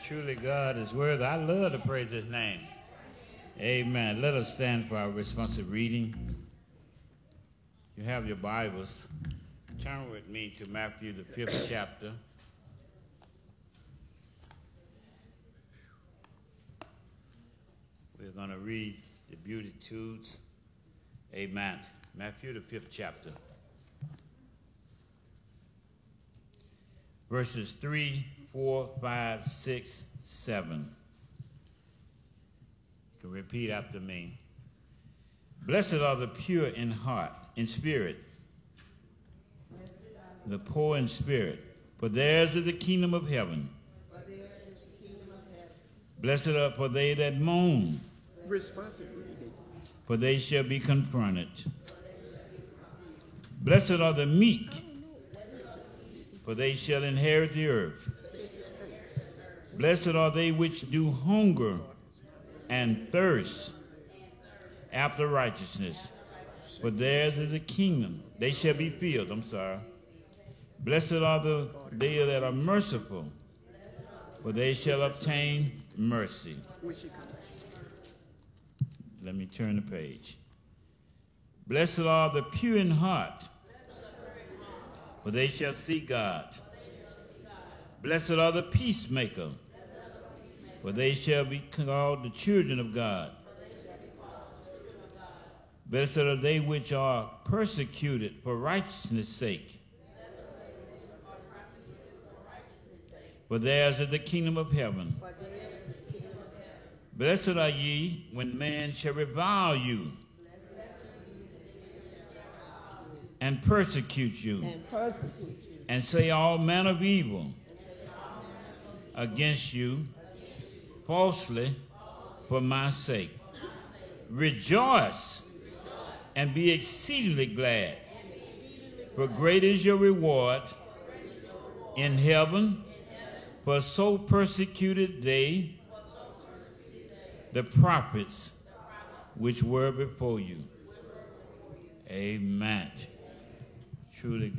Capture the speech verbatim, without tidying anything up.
Truly God is worthy. I love to praise his name. Amen. Let us stand for our responsive reading. You have your Bibles. Turn with me to Matthew, the fifth chapter. We're going to read the Beatitudes. Amen. Matthew, the fifth chapter. Verses three, four, five, six, seven. You can repeat after me. Blessed are the pure in heart, in spirit, the poor in spirit, for theirs is the kingdom of heaven. Blessed are for they that mourn, for they shall be confronted. Blessed are the meek, for they shall inherit the earth. Blessed are they which do hunger and thirst after righteousness, for theirs is the kingdom. They shall be filled. I'm sorry. Blessed are the they that are merciful, for they shall obtain mercy. Let me turn the page. Blessed are the pure in heart, for they shall see God. Blessed are the peacemaker, for they shall be called the children of God. Blessed are they which are persecuted for righteousness' sake, for theirs is the kingdom of heaven. Blessed are ye when men shall revile you and persecute you and, persecute you. and say all manner of evil against you falsely for my sake. Rejoice and be exceedingly glad, for great is your reward in heaven, for so persecuted they the prophets which were before you. Amen. Truly